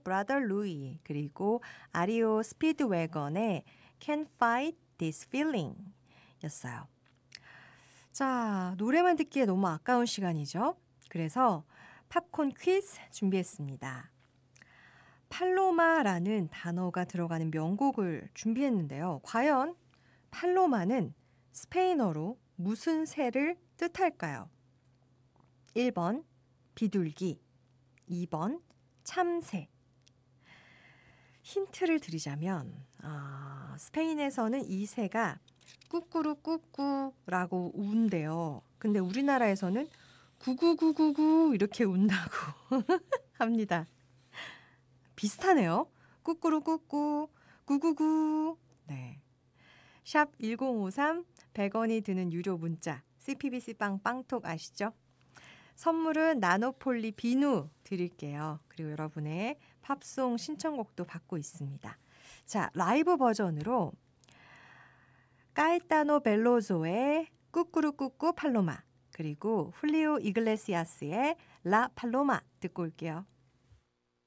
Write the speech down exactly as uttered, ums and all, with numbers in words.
Brother Louie 그리고 아리오 스피드웨건의 Can't Fight This Feeling 였어요. 자, 노래만 듣기에 너무 아까운 시간이죠. 그래서 팝콘 퀴즈 준비했습니다. 팔로마라는 단어가 들어가는 명곡을 준비했는데요. 과연 팔로마는 스페인어로 무슨 새를 뜻할까요? 일 번 비둘기, 이 번 참새. 힌트를 드리자면 아, 스페인에서는 이 새가 꾸꾸루 꾸꾸라고 운대요. 근데 우리나라에서는 구구구구구 이렇게 운다고 합니다. 비슷하네요. 꾸꾸루 꾸꾸 구구구. 네. 샵 일공오삼 백 원이 드는 유료 문자 씨피비씨 빵빵톡 아시죠? 선물은 나노폴리 비누 드릴게요. 그리고 여러분의 팝송 신청곡도 받고 있습니다. 자, 라이브 버전으로 까에타노 벨로조의 꾸꾸루꾸꾸 팔로마 그리고 훌리오 이글레시아스의 라 팔로마 듣고 올게요.